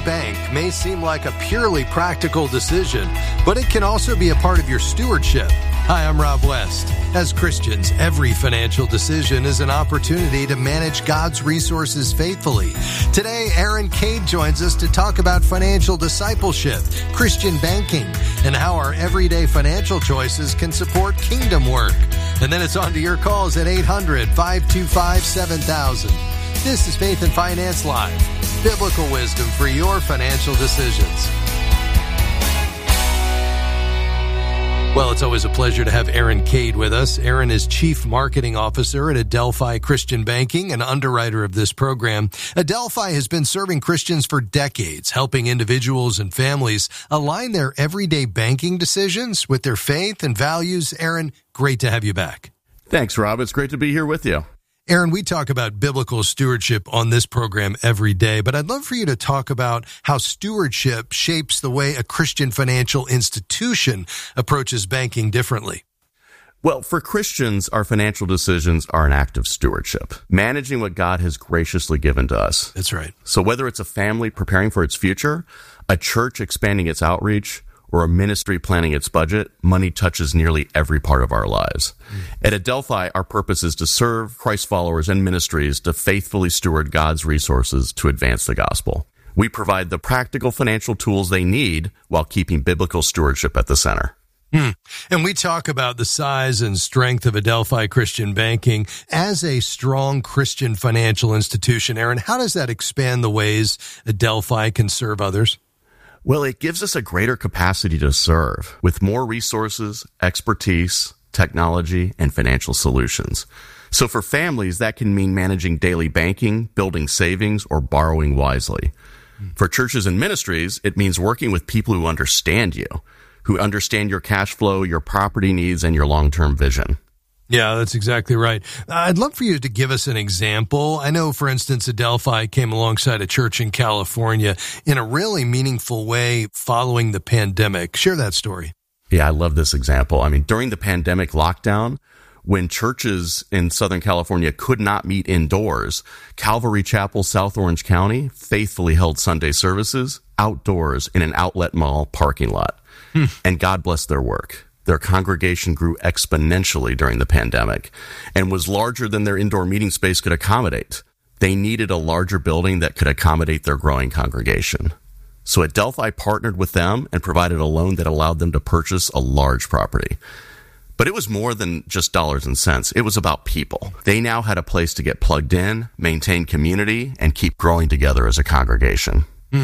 bank may seem like a purely practical decision, but it can also be a part of your stewardship. Hi, I'm Rob West. As Christians, every financial decision is an opportunity to manage God's resources faithfully. Today, Aaron Cade joins us to talk about financial discipleship, Christian banking, and how our everyday financial choices can support kingdom work. And then it's on to your calls at 800-525-7000. This is Faith and Finance Live, biblical wisdom for your financial decisions. Well, it's always a pleasure to have Aaron Cade with us. Aaron is Chief Marketing Officer at Adelphi Christian Banking and underwriter of this program. Adelphi has been serving Christians for decades, helping individuals and families align their everyday banking decisions with their faith and values. Aaron, great to have you back. Thanks, Rob. It's great to be here with you. Aaron, we talk about biblical stewardship on this program every day, but I'd love for you to talk about how stewardship shapes the way a Christian financial institution approaches banking differently. Well, for Christians, our financial decisions are an act of stewardship, managing what God has graciously given to us. That's right. So whether it's a family preparing for its future, a church expanding its outreach, or a ministry planning its budget, money touches nearly every part of our lives. At Adelphi, our purpose is to serve Christ followers and ministries to faithfully steward God's resources to advance the gospel. We provide the practical financial tools they need while keeping biblical stewardship at the center. And we talk about the size and strength of Adelphi Christian Banking as a strong Christian financial institution. Aaron, how does that expand the ways Adelphi can serve others? Well, it gives us a greater capacity to serve with more resources, expertise, technology, and financial solutions. So for families, that can mean managing daily banking, building savings, or borrowing wisely. For churches and ministries, it means working with people who understand you, who understand your cash flow, your property needs, and your long-term vision. Yeah, that's exactly right. I'd love for you to give us an example. I know, for instance, Adelphi came alongside a church in California in a really meaningful way following the pandemic. Share that story. Yeah, I love this example. I mean, during the pandemic lockdown, when churches in Southern California could not meet indoors, Calvary Chapel, South Orange County, faithfully held Sunday services outdoors in an outlet mall parking lot. And God bless their work. Their congregation grew exponentially during the pandemic and was larger than their indoor meeting space could accommodate. They needed a larger building that could accommodate their growing congregation. So Adelphi partnered with them and provided a loan that allowed them to purchase a large property. But it was more than just dollars and cents. It was about people. They now had a place to get plugged in, maintain community, and keep growing together as a congregation.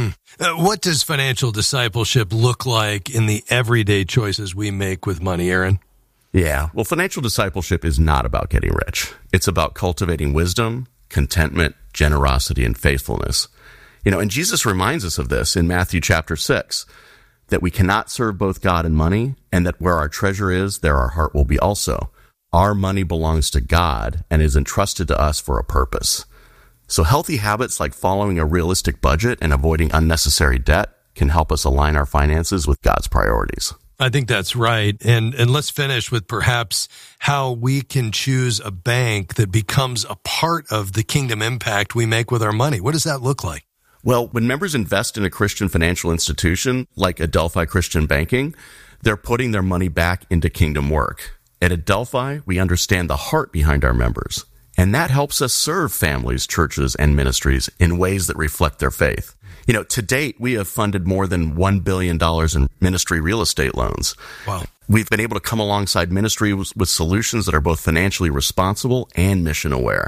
What does financial discipleship look like in the everyday choices we make with money, Aaron? Yeah, well, financial discipleship is not about getting rich. It's about cultivating wisdom, contentment, generosity, and faithfulness. And Jesus reminds us of this in Matthew chapter 6, that we cannot serve both God and money, and that where our treasure is, there our heart will be also. Our money belongs to God and is entrusted to us for a purpose. So healthy habits like following a realistic budget and avoiding unnecessary debt can help us align our finances with God's priorities. I think that's right. And let's finish with perhaps how we can choose a bank that becomes a part of the kingdom impact we make with our money. What does that look like? Well, when members invest in a Christian financial institution like Adelphi Christian Banking, they're putting their money back into kingdom work. At Adelphi, we understand the heart behind our members. And that helps us serve families, churches, and ministries in ways that reflect their faith. To date, we have funded more than $1 billion in ministry real estate loans. Wow. We've been able to come alongside ministries with solutions that are both financially responsible and mission aware.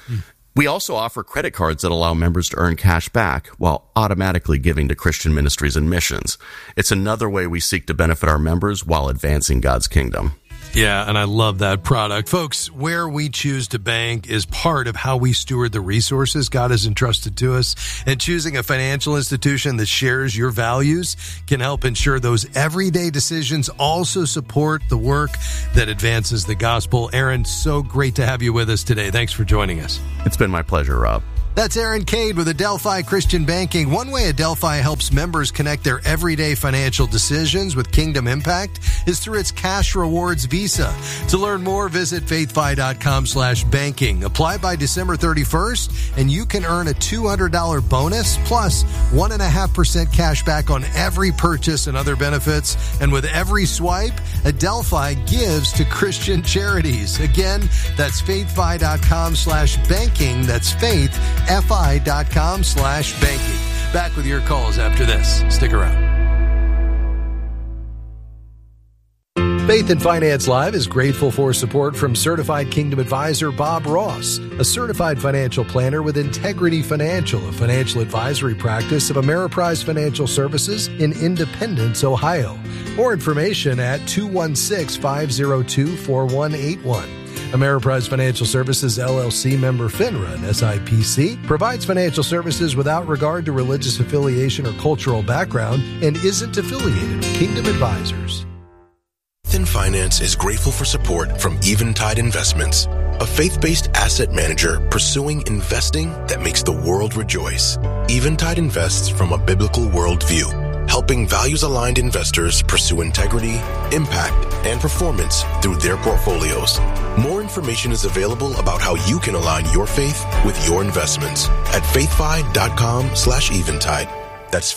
We also offer credit cards that allow members to earn cash back while automatically giving to Christian ministries and missions. It's another way we seek to benefit our members while advancing God's kingdom. Yeah, and I love that product. Folks, where we choose to bank is part of how we steward the resources God has entrusted to us. And choosing a financial institution that shares your values can help ensure those everyday decisions also support the work that advances the gospel. Aaron, so great to have you with us today. Thanks for joining us. It's been my pleasure, Rob. That's Aaron Cade with Adelphi Christian Banking. One way Adelphi helps members connect their everyday financial decisions with Kingdom Impact is through its Cash Rewards Visa. To learn more, visit faithfi.com/banking. Apply by December 31st, and you can earn a $200 bonus plus 1.5% cash back on every purchase and other benefits. And with every swipe, Adelphi gives to Christian charities. Again, that's faithfi.com/banking. That's faithfi.com/banking. Back with your calls after this. Stick around. Faith and Finance Live is grateful for support from Certified Kingdom Advisor Bob Ross, a certified financial planner with Integrity Financial, a financial advisory practice of Ameriprise Financial Services in Independence, Ohio. More information at 216-502-4181. Ameriprise Financial Services, LLC, member FINRA and SIPC, provides financial services without regard to religious affiliation or cultural background and isn't affiliated with Kingdom Advisors. Faith and Finance is grateful for support from Eventide Investments, a faith-based asset manager pursuing investing that makes the world rejoice. Eventide invests from a biblical worldview, helping values-aligned investors pursue integrity, impact, and performance through their portfolios. More information is available about how you can align your faith with your investments at faithfi.com/eventide. That's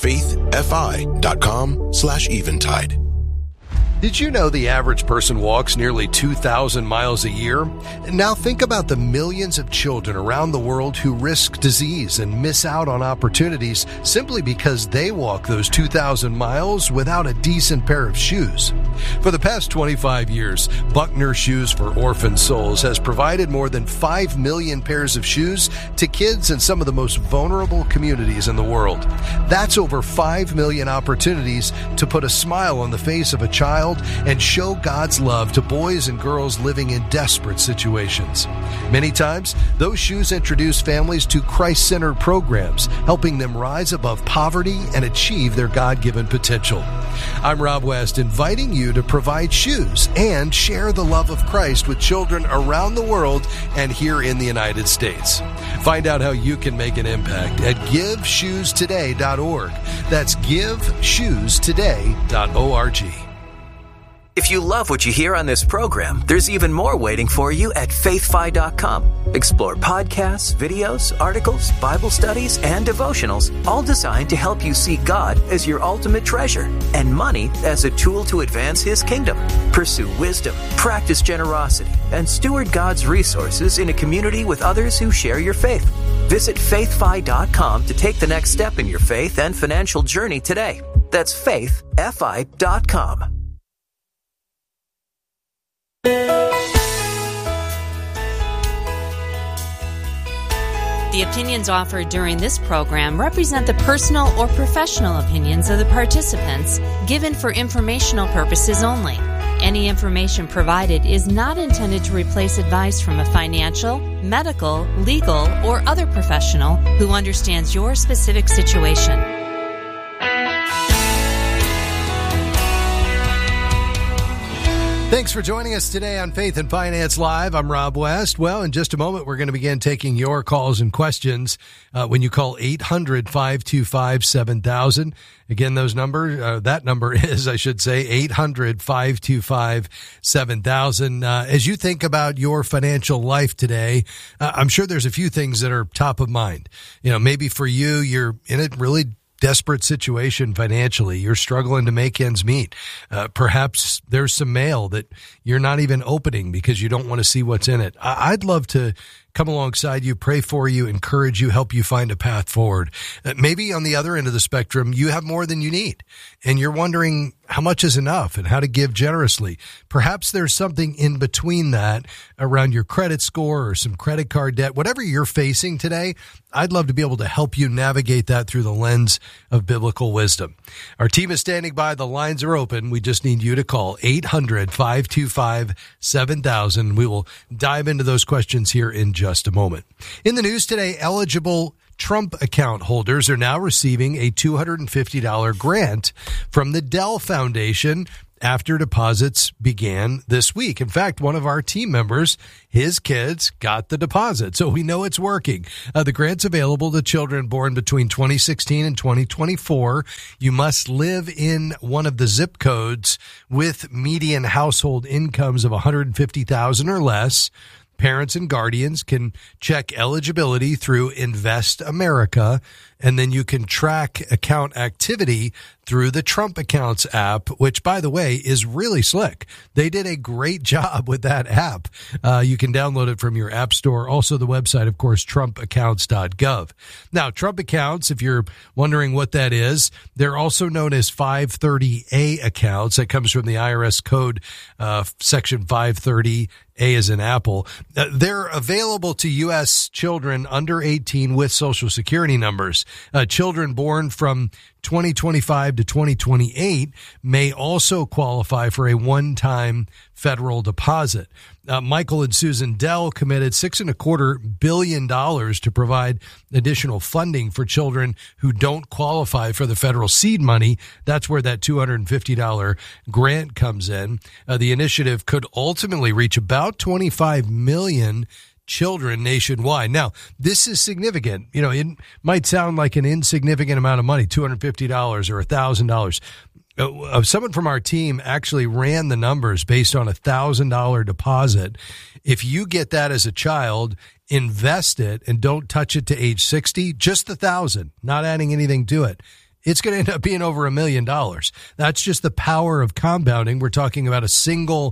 faithfi.com/eventide. Did you know the average person walks nearly 2,000 miles a year? Now think about the millions of children around the world who risk disease and miss out on opportunities simply because they walk those 2,000 miles without a decent pair of shoes. For the past 25 years, Buckner Shoes for Orphan Souls has provided more than 5 million pairs of shoes to kids in some of the most vulnerable communities in the world. That's over 5 million opportunities to put a smile on the face of a child and show God's love to boys and girls living in desperate situations. Many times, those shoes introduce families to Christ-centered programs, helping them rise above poverty and achieve their God-given potential. I'm Rob West, inviting you to provide shoes and share the love of Christ with children around the world and here in the United States. Find out how you can make an impact at GiveShoesToday.org. That's GiveShoesToday.org. If you love what you hear on this program, there's even more waiting for you at faithfi.com. Explore podcasts, videos, articles, Bible studies, and devotionals, all designed to help you see God as your ultimate treasure and money as a tool to advance His kingdom. Pursue wisdom, practice generosity, and steward God's resources in a community with others who share your faith. Visit faithfi.com to take the next step in your faith and financial journey today. That's faithfi.com. The opinions offered during this program represent the personal or professional opinions of the participants, given for informational purposes only. Any information provided is not intended to replace advice from a financial, medical, legal, or other professional who understands your specific situation. Thanks for joining us today on Faith and Finance Live. I'm Rob West. Well, in just a moment, we're going to begin taking your calls and questions when you call 800-525-7000. Again, that number is, 800-525-7000. As you think about your financial life today, I'm sure there's a few things that are top of mind. You know, maybe for you, you're in a really desperate situation financially. You're struggling to make ends meet. Perhaps there's some mail that you're not even opening because you don't want to see what's in it. I'd love to come alongside you, pray for you, encourage you, help you find a path forward. Maybe on the other end of the spectrum, you have more than you need, and you're wondering how much is enough and how to give generously. Perhaps there's something in between that around your credit score or some credit card debt. Whatever you're facing today, I'd love to be able to help you navigate that through the lens of biblical wisdom. Our team is standing by. The lines are open. We just need you to call 800-525-7000. We will dive into those questions here in just a moment. In the news today, eligible Trump account holders are now receiving a $250 grant from the Dell Foundation after deposits began this week. In fact, one of our team members, his kids got the deposit, so we know it's working. The grant's available to children born between 2016 and 2024. You must live in one of the zip codes with median household incomes of $150,000 or less. Parents and guardians can check eligibility through Invest America, and then you can track account activity through the Trump Accounts app, which, by the way, is really slick. They did a great job with that app. You can download it from your app store. Also, the website, of course, trumpaccounts.gov. Now, Trump Accounts, if you're wondering what that is, they're also known as 530A accounts. That comes from the IRS code, section 530. A as in Apple. They're available to U.S. children under 18 with Social Security numbers. Children born from 2025 to 2028 may also qualify for a one-time federal deposit. Michael and Susan Dell committed $6.25 billion to provide additional funding for children who don't qualify for the federal seed money. That's where that $250 grant comes in. The initiative could ultimately reach about 25 million children nationwide. Now, this is significant. You know, it might sound like an insignificant amount of money, $250 or $1,000. Someone from our team actually ran the numbers based on $1,000 deposit. If you get that as a child, invest it and don't touch it to age 60, just $1,000, not adding anything to it, it's going to end up being over $1 million. That's just the power of compounding. We're talking about a single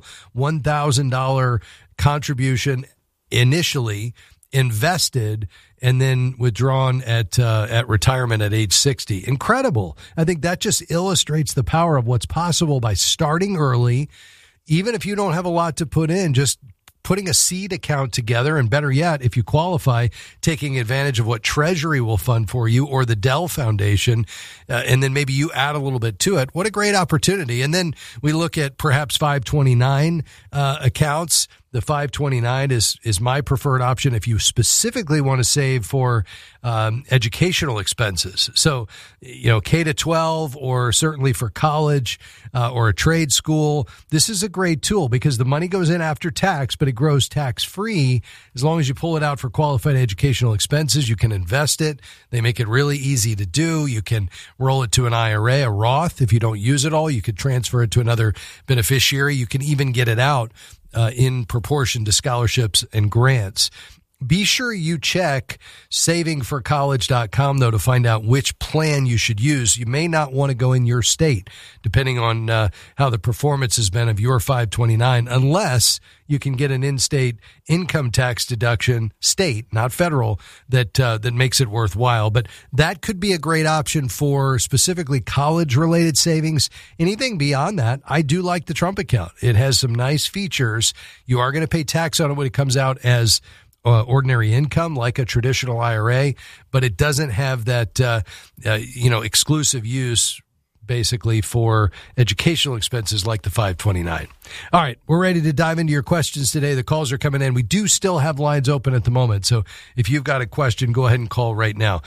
$1,000 contribution initially invested and then withdrawn at retirement at age 60. Incredible. I think that just illustrates the power of what's possible by starting early. Even if you don't have a lot to put in, just putting a seed account together, and better yet, if you qualify, taking advantage of what Treasury will fund for you or the Dell Foundation, and then maybe you add a little bit to it. What a great opportunity. And then we look at perhaps 529 accounts. The 529 is my preferred option if you specifically want to save for educational expenses. So, you know, K to 12 or certainly for college or a trade school, this is a great tool because the money goes in after tax, but it grows tax-free. As long as you pull it out for qualified educational expenses, you can invest it. They make it really easy to do. You can roll it to an IRA, a Roth. If you don't use it all, you could transfer it to another beneficiary. You can even get it out in proportion to scholarships and grants. Be sure you check savingforcollege.com, though, to find out which plan you should use. You may not want to go in your state, depending on how the performance has been of your 529, unless you can get an in-state income tax deduction, state, not federal, that makes it worthwhile. But that could be a great option for specifically college-related savings. Anything beyond that, I do like the Trump account. It has some nice features. You are going to pay tax on it when it comes out as ordinary income, like a traditional IRA, but it doesn't have that, exclusive use basically for educational expenses like the 529. All right, we're ready to dive into your questions today. The calls are coming in. We do still have lines open at the moment, so if you've got a question, go ahead and call right now.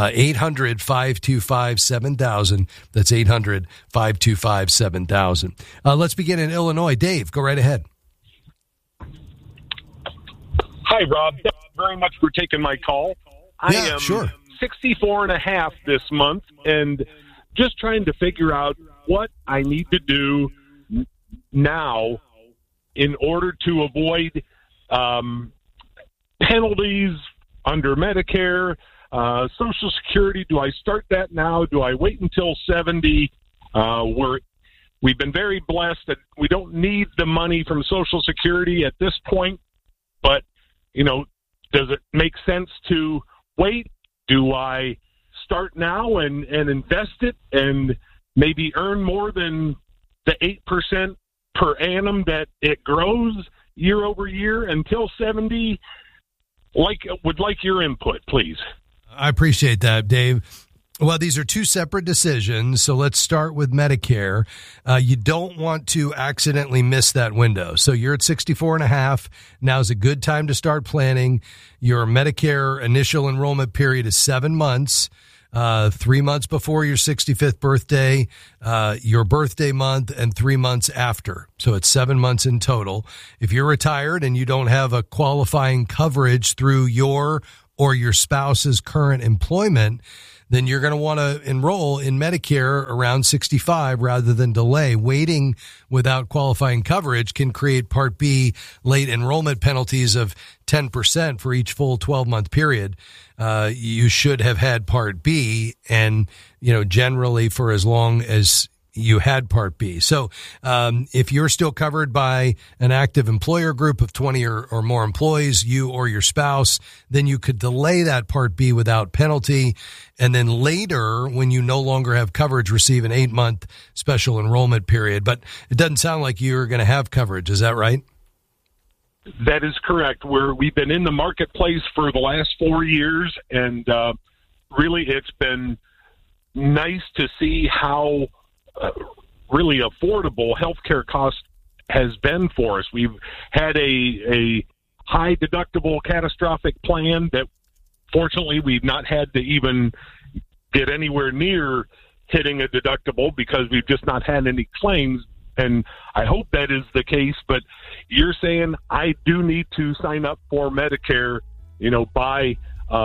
800-525-7000. That's 800-525-7000. Let's begin in Illinois. Dave, go right ahead. Hi, Rob. Thank you very much for taking my call. I am 64 and a half this month and just trying to figure out what I need to do now in order to avoid penalties under Medicare, Social Security. Do I start that now? Do I wait until 70? We've been very blessed that we don't need the money from Social Security at this point, but you know, does it make sense to wait? Do I start now and invest it and maybe earn more than the 8% per annum that it grows year over year until 70? Would like your input, please. I appreciate that, Dave. Well, these are two separate decisions, so let's start with Medicare. You don't want to accidentally miss that window. So you're at 64 and a half. Now's a good time to start planning. Your Medicare initial enrollment period is 7 months. 3 months before your 65th birthday, your birthday month, and 3 months after. So it's 7 months in total. If you're retired and you don't have a qualifying coverage through your or your spouse's current employment, then you're going to want to enroll in Medicare around 65 rather than delay. Waiting without qualifying coverage can create Part B late enrollment penalties of 10% for each full 12-month period. You should have had Part B, and, generally for as long as you had Part B. So if you're still covered by an active employer group of 20 or more employees, you or your spouse, then you could delay that Part B without penalty. And then later, when you no longer have coverage, receive an 8-month special enrollment period. But it doesn't sound like you're going to have coverage. Is that right? That is correct. We've been in the marketplace for the last 4 years, and really it's been nice to see how really affordable healthcare cost has been for us. We've had a high deductible catastrophic plan that fortunately we've not had to even get anywhere near hitting a deductible because we've just not had any claims. And I hope that is the case, but you're saying I do need to sign up for Medicare, by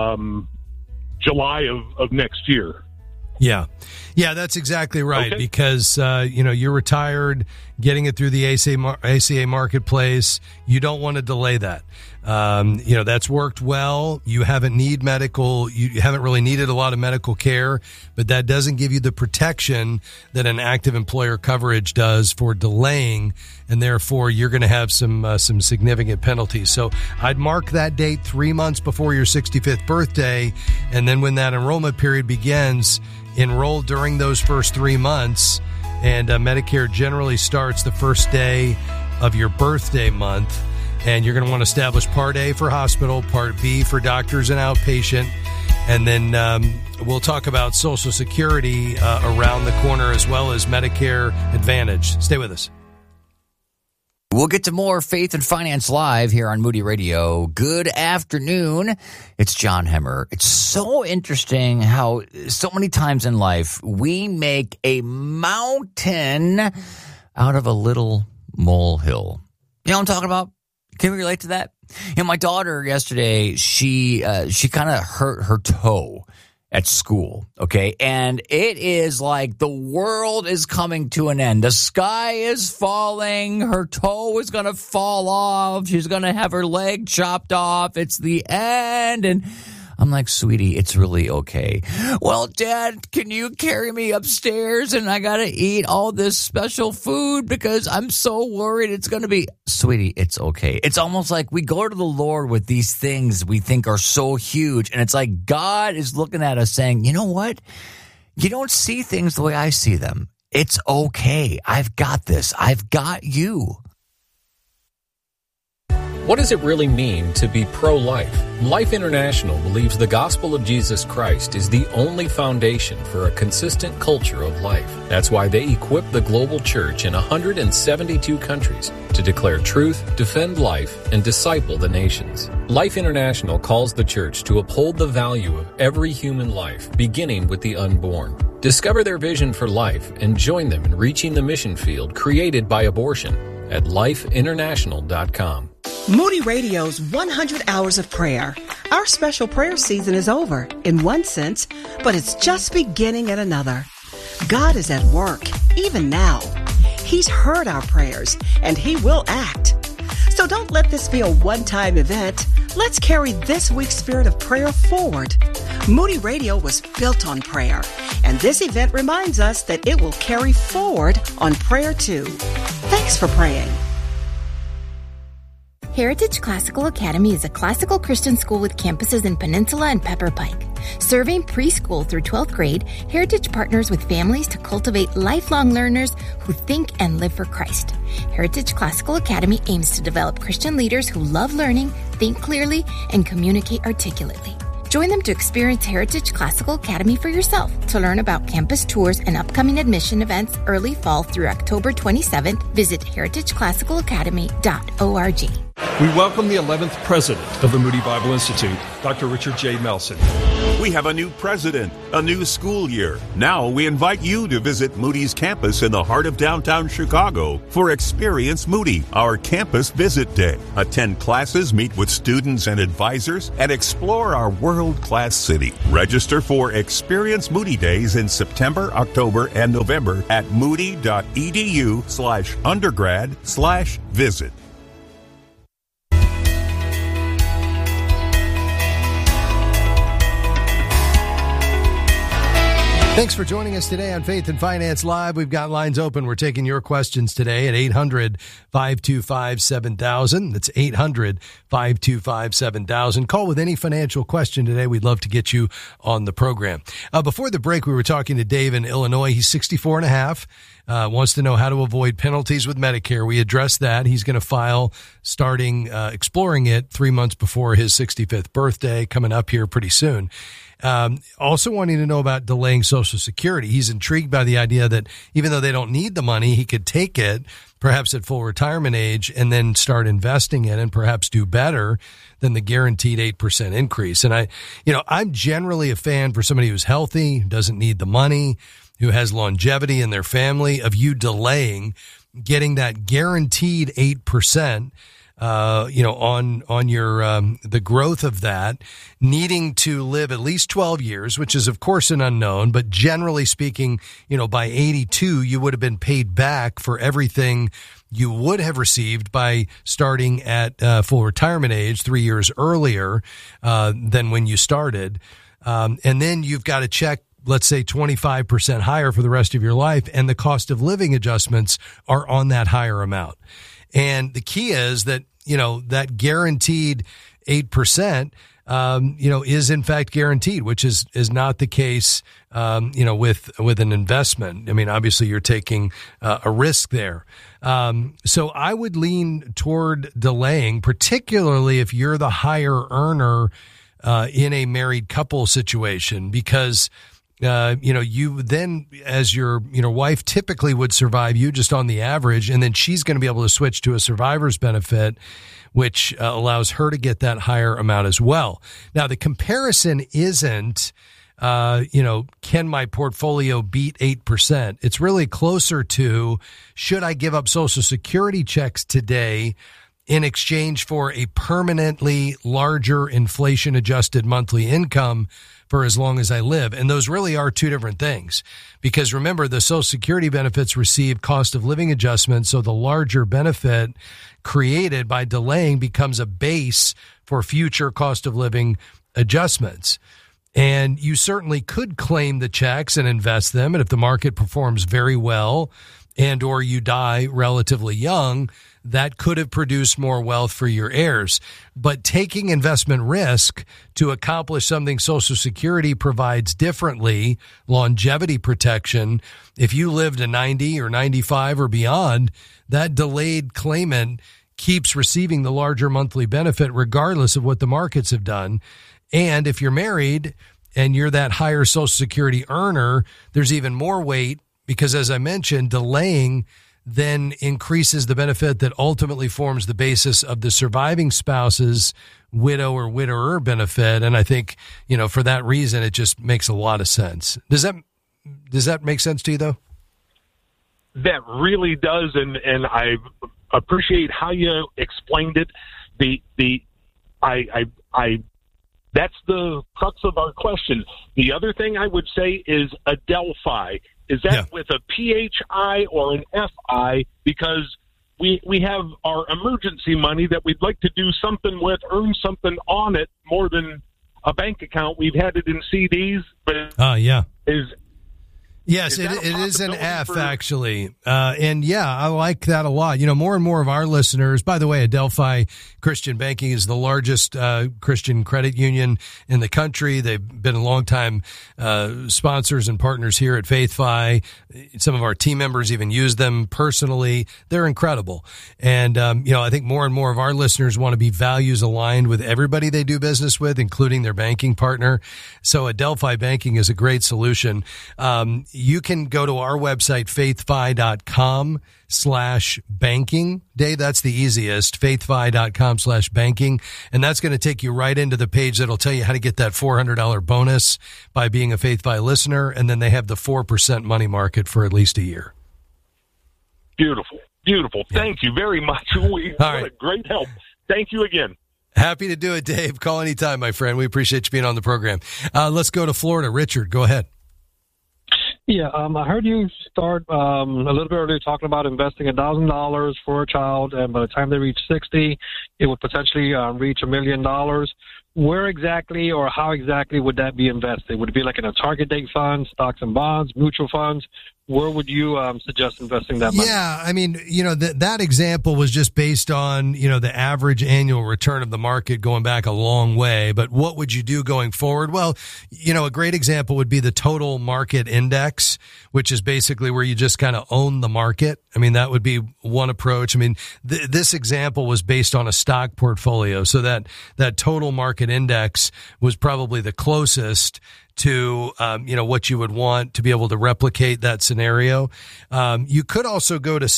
July of next year. Yeah, that's exactly right. Okay. Because, you're retired, getting it through the ACA marketplace. You don't want to delay that. That's worked well. You haven't really needed a lot of medical care, but that doesn't give you the protection that an active employer coverage does for delaying, and therefore you're going to have some significant penalties. So I'd mark that date 3 months before your 65th birthday, and then when that enrollment period begins, enroll during those first 3 months, and Medicare generally starts the first day of your birthday month. And you're going to want to establish Part A for hospital, Part B for doctors and outpatient, and then we'll talk about Social Security around the corner, as well as Medicare Advantage. Stay with us. We'll get to more Faith and Finance Live here on Moody Radio. Good afternoon. It's John Hemmer. It's so interesting how so many times in life we make a mountain out of a little molehill. You know what I'm talking about? Can we relate to that? My daughter yesterday, she kind of hurt her toe at school, okay? And it is like the world is coming to an end. The sky is falling. Her toe is going to fall off. She's going to have her leg chopped off. It's the end. And I'm like, sweetie, it's really okay. Well, Dad, can you carry me upstairs? And I got to eat all this special food because I'm so worried it's going to be... Sweetie, it's okay. It's almost like we go to the Lord with these things we think are so huge. And it's like God is looking at us saying, you know what? You don't see things the way I see them. It's okay. I've got this. I've got you. What does it really mean to be pro-life? Life International believes the gospel of Jesus Christ is the only foundation for a consistent culture of life. That's why they equip the global church in 172 countries to declare truth, defend life, and disciple the nations. Life International calls the church to uphold the value of every human life, beginning with the unborn. Discover their vision for life and join them in reaching the mission field created by abortion at lifeinternational.com. Moody Radio's 100 Hours of Prayer. Our special prayer season is over, in one sense, but it's just beginning in another. God is at work, even now. He's heard our prayers, and He will act. So don't let this be a one-time event. Let's carry this week's spirit of prayer forward. Moody Radio was built on prayer, and this event reminds us that it will carry forward on prayer too. Thanks for praying. Heritage Classical Academy is a classical Christian school with campuses in Peninsula and Pepper Pike. Serving preschool through 12th grade, Heritage partners with families to cultivate lifelong learners who think and live for Christ. Heritage Classical Academy aims to develop Christian leaders who love learning, think clearly, and communicate articulately. Join them to experience Heritage Classical Academy for yourself. To learn about campus tours and upcoming admission events early fall through October 27th, visit heritageclassicalacademy.org. We welcome the 11th president of the Moody Bible Institute, Dr. Richard J. Melson. We have a new president, a new school year. Now we invite you to visit Moody's campus in the heart of downtown Chicago for Experience Moody, our campus visit day. Attend classes, meet with students and advisors, and explore our world-class city. Register for Experience Moody Days in September, October, and November at moody.edu/undergrad/visit. Thanks for joining us today on Faith and Finance Live. We've got lines open. We're taking your questions today at 800-525-7000. That's 800-525-7000. Call with any financial question today. We'd love to get you on the program. Before the break, we were talking to Dave in Illinois. He's 64 and a half. Wants to know how to avoid penalties with Medicare. We addressed that. He's going to file starting exploring it 3 months before his 65th birthday, coming up here pretty soon. Also wanting to know about delaying Social Security. He's intrigued by the idea that even though they don't need the money, he could take it perhaps at full retirement age and then start investing in and perhaps do better than the guaranteed 8% increase. And I'm generally a fan for somebody who's healthy, doesn't need the money, who has longevity in their family, of you delaying getting that guaranteed 8%. On your, the growth of that, needing to live at least 12 years, which is of course an unknown, but generally speaking, by 82, you would have been paid back for everything you would have received by starting at full retirement age 3 years earlier, than when you started. And then you've got to check, let's say 25% higher for the rest of your life, and the cost of living adjustments are on that higher amount. And the key is that, that guaranteed 8%, is in fact guaranteed, which is not the case, with an investment. I mean, obviously you're taking a risk there. So I would lean toward delaying, particularly if you're the higher earner, in a married couple situation, because you then, as your wife typically would survive you just on the average, and then she's going to be able to switch to a survivor's benefit, which allows her to get that higher amount as well. Now, the comparison isn't, can my portfolio beat 8%? It's really closer to, should I give up Social Security checks today in exchange for a permanently larger inflation-adjusted monthly income for as long as I live? And those really are two different things, because remember, the Social Security benefits receive cost of living adjustments, so the larger benefit created by delaying becomes a base for future cost of living adjustments. And you certainly could claim the checks and invest them, and if the market performs very well and or you die relatively young, that could have produced more wealth for your heirs. But taking investment risk to accomplish something Social Security provides differently, longevity protection, if you live to 90 or 95 or beyond, that delayed claimant keeps receiving the larger monthly benefit regardless of what the markets have done. And if you're married and you're that higher Social Security earner, there's even more weight, because as I mentioned, delaying then increases the benefit that ultimately forms the basis of the surviving spouse's widow or widower benefit. And I think, for that reason, it just makes a lot of sense. Does that make sense to you, though? That really does, and I appreciate how you explained it. That's the crux of our question. The other thing I would say is Adelphi. Is that with a PHI or an FI? Because we have our emergency money that we'd like to do something with, earn something on it more than a bank account. We've had it in CDs, but Yes, it is an F, actually. And I like that a lot. More and more of our listeners, by the way, Adelphi Christian Banking is the largest Christian credit union in the country. They've been a long-time sponsors and partners here at FaithFi. Some of our team members even use them personally. They're incredible. And, I think more and more of our listeners want to be values aligned with everybody they do business with, including their banking partner. So Adelphi Banking is a great solution. you can go to our website, faithfi.com/banking. Dave, that's the easiest, faithfi.com/banking. And that's going to take you right into the page that'll tell you how to get that $400 bonus by being a FaithFi listener. And then they have the 4% money market for at least a year. Beautiful. Beautiful. Yeah. Thank you very much. What a great help. Thank you again. Happy to do it, Dave. Call anytime, my friend. We appreciate you being on the program. Let's go to Florida. Richard, go ahead. Yeah, I heard you start a little bit earlier talking about investing $1,000 for a child, and by the time they reach 60, it would potentially reach $1 million. Where exactly or how exactly would that be invested? Would it be like in a target date fund, stocks and bonds, mutual funds? Where would you suggest investing that money? Yeah, I mean, that example was just based on, the average annual return of the market going back a long way. But what would you do going forward? Well, a great example would be the total market index, which is basically where you just kind of own the market. I mean, that would be one approach. I mean, this example was based on a stock portfolio. So that total market index was probably the closest to, what you would want to be able to replicate that scenario. You could also go to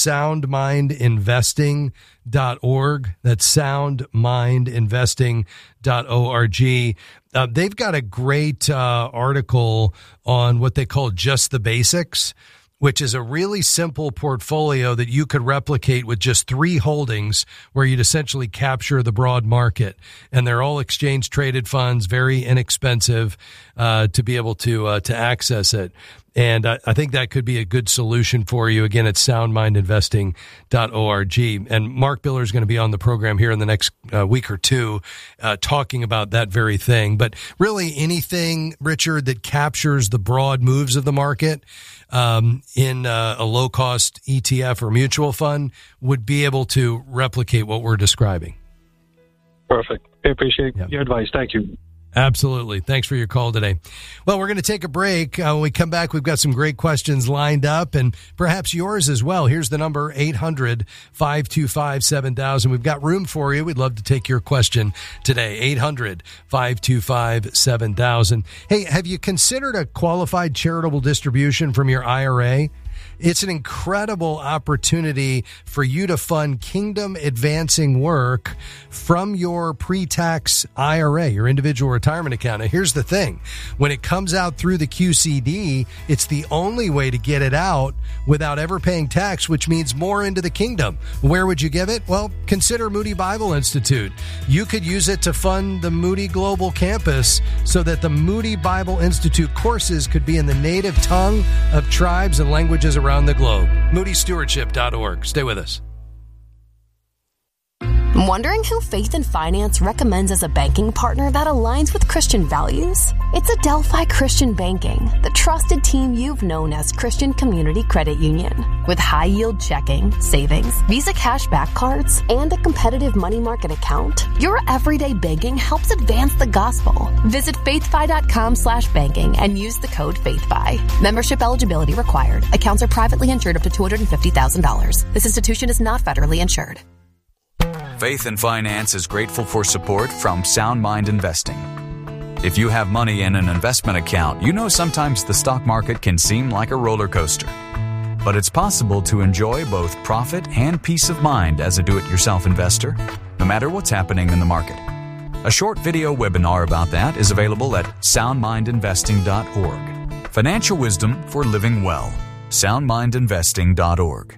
soundmindinvesting.org. That's soundmindinvesting.org. They've got a great article on what they call just the basics, which is a really simple portfolio that you could replicate with just 3 holdings where you'd essentially capture the broad market. And they're all exchange traded funds, very inexpensive to be able to access it. And I think that could be a good solution for you. Again, it's soundmindinvesting.org. And Mark Biller is going to be on the program here in the next week or two talking about that very thing. But really anything, Richard, that captures the broad moves of the market in a low-cost ETF or mutual fund would be able to replicate what we're describing. Perfect. I appreciate your advice. Thank you. Absolutely. Thanks for your call today. Well, we're going to take a break. When we come back, we've got some great questions lined up and perhaps yours as well. Here's the number, 800-525-7000. We've got room for you. We'd love to take your question today, 800-525-7000. Hey, have you considered a qualified charitable distribution from your IRA? It's an incredible opportunity for you to fund kingdom advancing work from your pre-tax IRA, your individual retirement account. Now, here's the thing. When it comes out through the QCD, it's the only way to get it out without ever paying tax, which means more into the kingdom. Where would you give it? Well, consider Moody Bible Institute. You could use it to fund the Moody Global Campus so that the Moody Bible Institute courses could be in the native tongue of tribes and languages around the globe. MoodyStewardship.org. Stay with us. Wondering who Faith and Finance recommends as a banking partner that aligns with Christian values? It's Adelphi Christian Banking, the trusted team you've known as Christian Community Credit Union. With high-yield checking, savings, Visa cashback cards, and a competitive money market account, your everyday banking helps advance the gospel. Visit faithfi.com/banking and use the code FaithFi. Membership eligibility required. Accounts are privately insured up to $250,000. This institution is not federally insured. Faith and Finance is grateful for support from Sound Mind Investing. If you have money in an investment account, you know sometimes the stock market can seem like a roller coaster. But it's possible to enjoy both profit and peace of mind as a do-it-yourself investor, no matter what's happening in the market. A short video webinar about that is available at soundmindinvesting.org. Financial wisdom for living well. soundmindinvesting.org.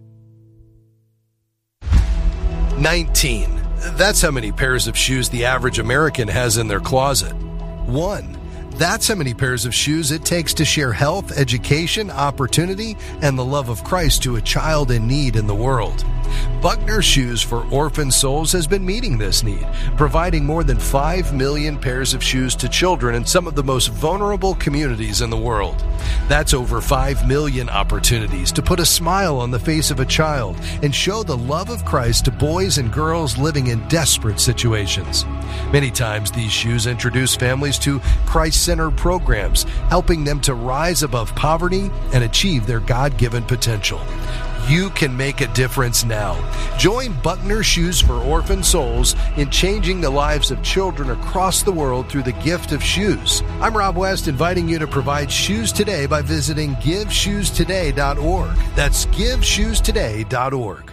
19. That's how many pairs of shoes the average American has in their closet. 1. That's how many pairs of shoes it takes to share health, education, opportunity, and the love of Christ to a child in need in the world. Buckner Shoes for Orphan Souls has been meeting this need, providing more than 5 million pairs of shoes to children in some of the most vulnerable communities in the world. That's over 5 million opportunities to put a smile on the face of a child and show the love of Christ to boys and girls living in desperate situations. Many times these shoes introduce families to Christ-centered programs, helping them to rise above poverty and achieve their God-given potential. You can make a difference now. Join Buckner Shoes for Orphan Souls in changing the lives of children across the world through the gift of shoes. I'm Rob West, inviting you to provide shoes today by visiting GiveShoesToday.org. That's GiveShoesToday.org.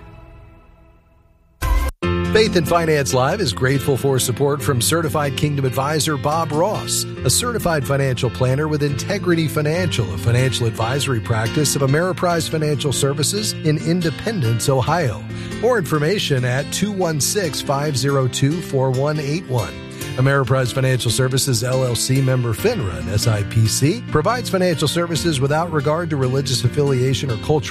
Faith and Finance Live is grateful for support from Certified Kingdom Advisor Bob Ross, a certified financial planner with Integrity Financial, a financial advisory practice of Ameriprise Financial Services in Independence, Ohio. More information at 216-502-4181. Ameriprise Financial Services, LLC, member FINRA and SIPC, provides financial services without regard to religious affiliation or cultural